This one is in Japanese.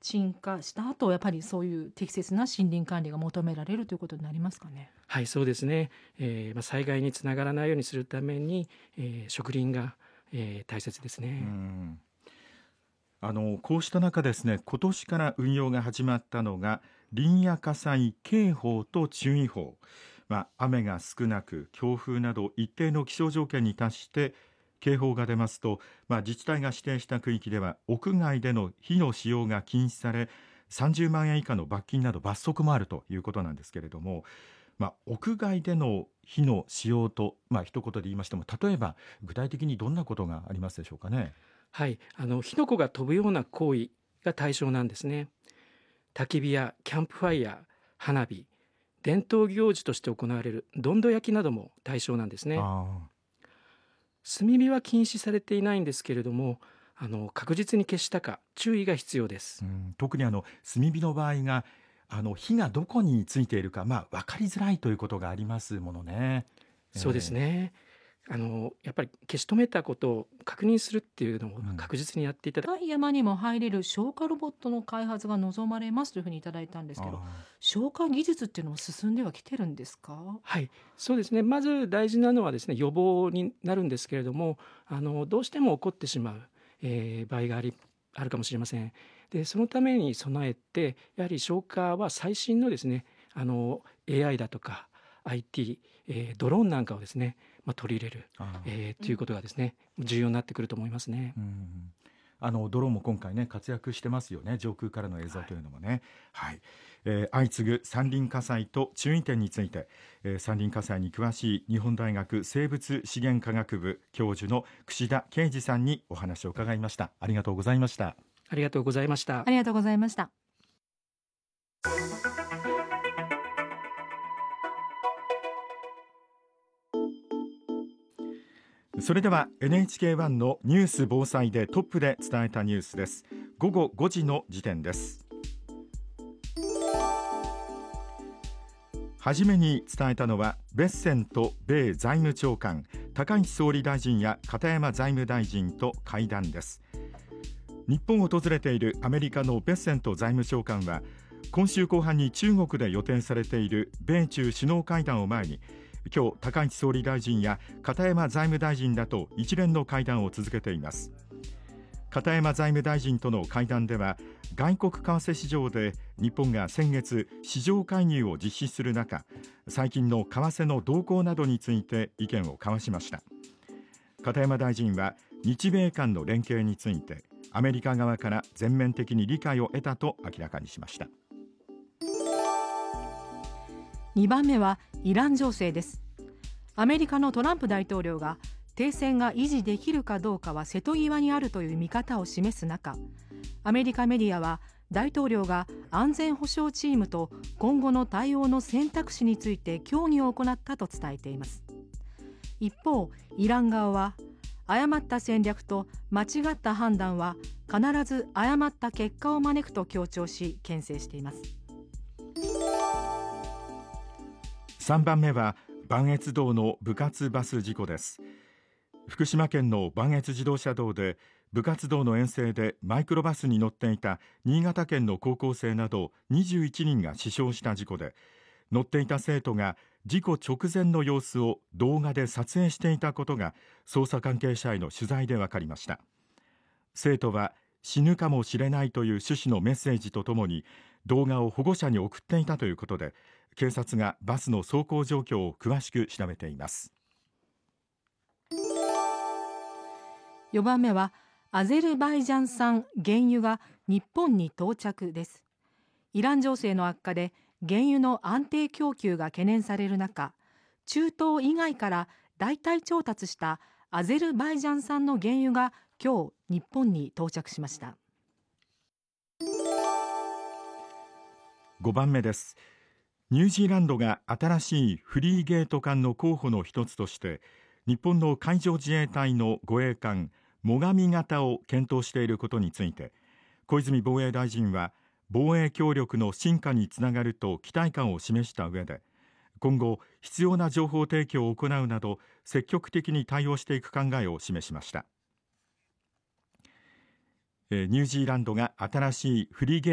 鎮火した後、やっぱりそういう適切な森林管理が求められるということになりますかね。 はい、そうですね。災害につながらないようにするために、植林が、大切ですね。 こうした中ですね、今年から運用が始まったのが林野火災警報と注意報、雨が少なく強風など一定の気象条件に達して警報が出ますと、自治体が指定した区域では屋外での火の使用が禁止され、30万円以下の罰金など罰則もあるということなんですけれども、屋外での火の使用と、一言で言いましても、例えば具体的にどんなことがありますでしょうかね。 はい、火の粉が飛ぶような行為が対象なんですね。焚き火やキャンプファイヤー、花火、伝統行事として行われるどんど焼きなども対象なんですね。炭火は禁止されていないんですけれども、確実に消したか注意が必要です。 特に炭火の場合が火がどこについているか、分かりづらいということがありますものね。 そうですね。やっぱり消し止めたことを確認するっていうのを確実にやっていただ深い山にも入れる消火ロボットの開発が望まれますというふうにいただいたんですけど、消火技術っていうのも進んではきてるんですか？ はい、そうですね。まず大事なのはですね、予防になるんですけれども、どうしても起こってしまう、場合があるかもしれません。で、そのために備えて、やはり消火は最新のですね、AI だとか IT、ドローンなんかをですね、取り入れる、ということがですね、重要になってくると思いますね。 ドローンも今回ね活躍してますよね。上空からの映像というのもね。相次ぐ山林火災と注意点について、山林火災に詳しい日本大学生物資源科学部教授の櫛田啓二さんにお話を伺いました。ありがとうございました。 ありがとうございました。 ありがとうございました。 それでは NHK1 のニュース防災でトップで伝えたニュースです。午後5時の時点です。はじめに伝えたのはベッセント米財務長官高市総理大臣や片山財務大臣と会談です。日本を訪れているアメリカのベッセント財務長官は今週後半に中国で予定されている米中首脳会談を前に、今日高市総理大臣や片山財務大臣らと一連の会談を続けています。片山財務大臣との会談では外国為替市場で日本が先月市場介入を実施する中、最近の為替の動向などについて意見を交わしました。片山大臣は日米間の連携についてアメリカ側から全面的に理解を得たと明らかにしました。 2番目はイラン情勢です。アメリカのトランプ大統領が停戦が維持できるかどうかは瀬戸際にあるという見方を示す中、アメリカメディアは大統領が安全保障チームと今後の対応の選択肢について協議を行ったと伝えています。一方、イラン側は誤った戦略と間違った判断は必ず誤った結果を招くと強調し牽制しています。 3番目は磐越道の部活バス事故です。福島県の磐越自動車道で部活動の遠征でマイクロバスに乗っていた新潟県の高校生など21人が死傷した事故で、乗っていた生徒が事故直前の様子を動画で撮影していたことが捜査関係者への取材で分かりました。生徒は死ぬかもしれないという趣旨のメッセージとともに動画を保護者に送っていたということで、警察がバスの走行状況を詳しく調べています。 4番目はアゼルバイジャン産原油が日本に到着です。イラン情勢の悪化で原油の安定供給が懸念される中、中東以外から代替調達したアゼルバイジャン産の原油が今日日本に到着しました。 5番目です。ニュージーランドが新しいフリーゲート艦の候補の一つとして日本の海上自衛隊の護衛艦最上型を検討していることについて、小泉防衛大臣は防衛協力の深化につながると期待感を示した上で、今後必要な情報提供を行うなど積極的に対応していく考えを示しました。ニュージーランドが新しいフリーゲート